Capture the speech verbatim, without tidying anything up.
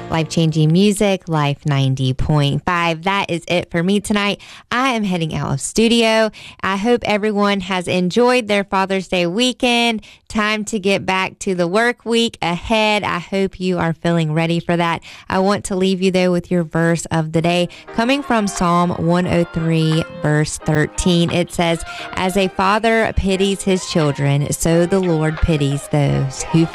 Life-changing music, Life ninety point five. That is it for me tonight. I am heading out of studio. I hope everyone has enjoyed their Father's Day weekend. Time to get back to the work week ahead. I hope you are feeling ready for that. I want to leave you, though, with your verse of the day coming from Psalm one oh three, verse thirteen. It says, "As a father pities his children, so the Lord pities those who